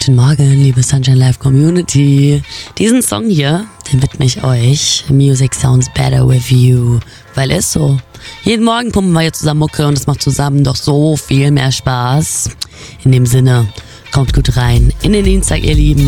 Guten Morgen, liebe Sunshine Live Community. Diesen Song hier, den widme ich euch. Music sounds better with you. Weil ist so. Jeden Morgen pumpen wir hier zusammen Mucke und es macht zusammen doch so viel mehr Spaß. In dem Sinne, kommt gut rein in den Dienstag, ihr Lieben.